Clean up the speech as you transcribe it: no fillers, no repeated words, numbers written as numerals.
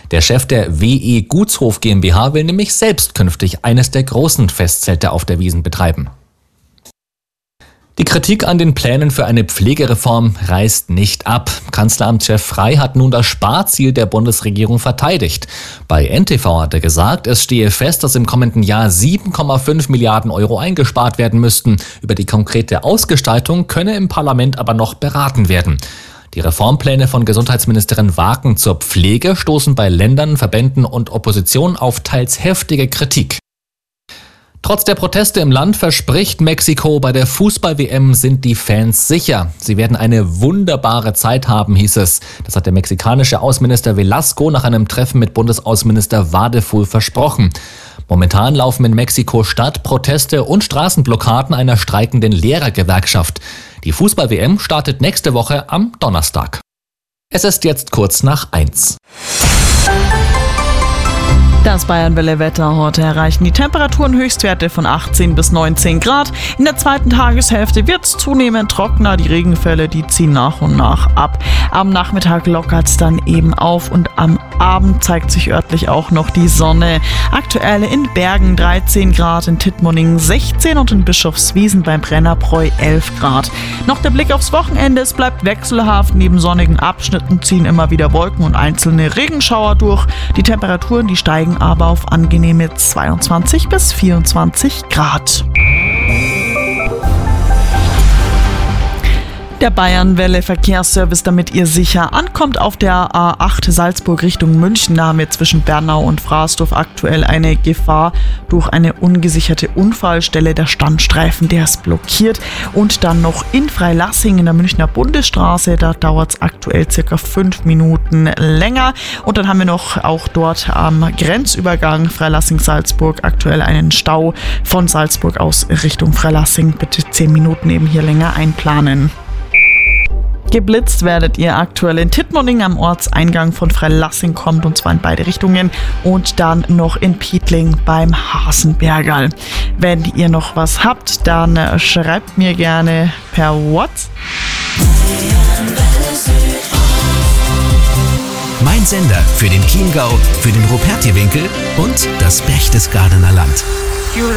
Der Chef der WE Gutshof GmbH will nämlich selbst künftig eines der großen Festzelte auf der Wiesn betreiben. Die Kritik an den Plänen für eine Pflegereform reißt nicht ab. Kanzleramtschef Frey hat nun das Sparziel der Bundesregierung verteidigt. Bei NTV hat er gesagt, es stehe fest, dass im kommenden Jahr 7,5 Milliarden Euro eingespart werden müssten. Über die konkrete Ausgestaltung könne im Parlament aber noch beraten werden. Die Reformpläne von Gesundheitsministerin Waken zur Pflege stoßen bei Ländern, Verbänden und Opposition auf teils heftige Kritik. Trotz der Proteste im Land verspricht Mexiko, bei der Fußball-WM sind die Fans sicher. Sie werden eine wunderbare Zeit haben, hieß es. Das hat der mexikanische Außenminister Velasco nach einem Treffen mit Bundesaußenminister Wadeful versprochen. Momentan laufen in Mexiko-Stadt Proteste und Straßenblockaden einer streikenden Lehrergewerkschaft. Die Fußball-WM startet nächste Woche am Donnerstag. Es ist jetzt kurz nach 1. Das Bayern-Welle-Wetter. Heute erreichen die Temperaturen Höchstwerte von 18 bis 19 Grad. In der zweiten Tageshälfte wird es zunehmend trockener. Die Regenfälle, die ziehen nach und nach ab. Am Nachmittag lockert es dann eben auf und am Abend zeigt sich örtlich auch noch die Sonne. Aktuell in Bergen 13 Grad, in Tittmoning 16 und in Bischofswiesen beim Brennerbräu 11 Grad. Noch der Blick aufs Wochenende. Es bleibt wechselhaft. Neben sonnigen Abschnitten ziehen immer wieder Wolken und einzelne Regenschauer durch. Die Temperaturen, die steigen aber auf angenehme 22 bis 24 Grad. Der Bayern-Welle-Verkehrsservice, damit ihr sicher ankommt auf der A8 Salzburg Richtung München. Da haben wir zwischen Bernau und Fraßdorf aktuell eine Gefahr durch eine ungesicherte Unfallstelle. Der Standstreifen, der ist blockiert. Und dann noch in Freilassing in der Münchner Bundesstraße. Da dauert es aktuell circa 5 Minuten länger. Und dann haben wir noch auch dort am Grenzübergang Freilassing-Salzburg aktuell einen Stau von Salzburg aus Richtung Freilassing. Bitte 10 Minuten eben hier länger einplanen. Geblitzt werdet ihr aktuell in Tittmoning am Ortseingang von Freilassing, kommt und zwar in beide Richtungen, und dann noch in Pietling beim Hasenbergerl. Wenn ihr noch was habt, dann schreibt mir gerne per WhatsApp. Mein Sender für den Chiemgau, für den Rupertiwinkel und das Berchtesgadener Land.